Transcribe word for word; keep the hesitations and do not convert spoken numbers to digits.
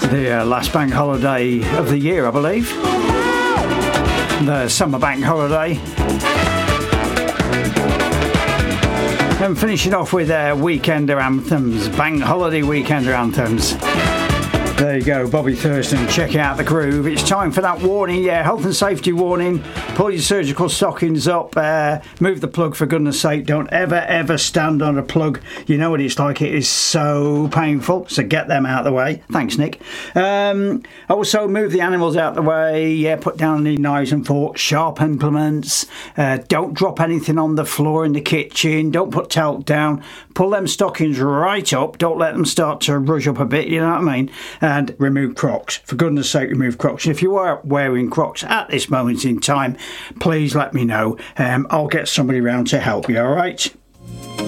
The uh, last bank holiday of the year, I believe. The summer bank holiday. And finishing off with uh, weekender anthems, bank holiday weekender anthems. There you go, Bobby Thurston, check out the groove. It's time for that warning, yeah, health and safety warning. Pull your surgical stockings up, uh, move the plug for goodness sake. Don't ever, ever stand on a plug. You know what it's like, it is so painful, so get them out of the way. Thanks, Nick. Um, also, move the animals out of the way, yeah, put down the knives and forks, sharp implements. Uh, don't drop anything on the floor in the kitchen. Don't put talc down. Pull them stockings right up. Don't let them start to rush up a bit, you know what I mean? And remove Crocs. For goodness sake, remove Crocs. And if you are wearing Crocs at this moment in time, please let me know. Um, I'll get somebody round to help you, all right?